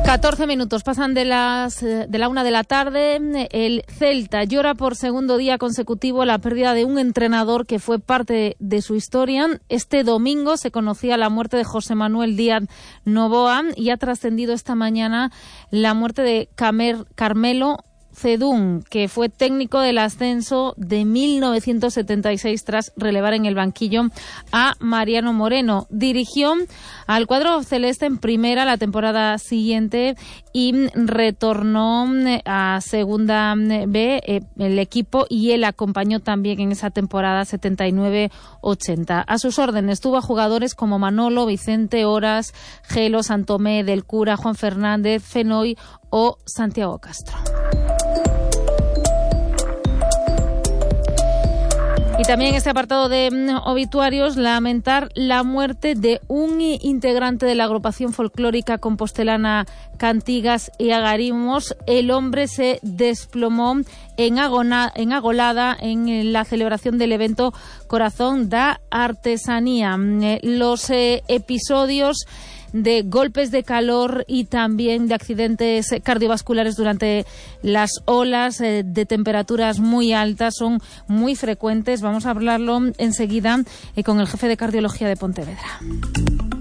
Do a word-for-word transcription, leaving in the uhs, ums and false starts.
catorce minutos pasan de las de la una de la tarde. El Celta llora por segundo día consecutivo la pérdida de un entrenador que fue parte de su historia. Este domingo se conocía la muerte de José Manuel Díaz Novoa y ha trascendido esta mañana la muerte de Camer, Carmelo Cedún, que fue técnico del ascenso de mil novecientos setenta y seis tras relevar en el banquillo a Mariano Moreno. Dirigió al cuadro celeste en primera la temporada siguiente y retornó a Segunda B eh, el equipo, y él acompañó también en esa temporada setenta y nueve ochenta. A sus órdenes tuvo a jugadores como Manolo, Vicente Horas, Gelo, Santomé, Del Cura, Juan Fernández, Fenoy o Santiago Castro. Y también este apartado de obituarios, lamentar la muerte de un integrante de la agrupación folclórica compostelana Cantigas y Agarimos. El hombre se desplomó en, agona, en Agolada en la celebración del evento Corazón da Artesanía. Los eh, episodios de golpes de calor y también de accidentes cardiovasculares durante las olas eh, de temperaturas muy altas son muy frecuentes. Vamos a hablarlo enseguida eh, con el jefe de cardiología de Pontevedra.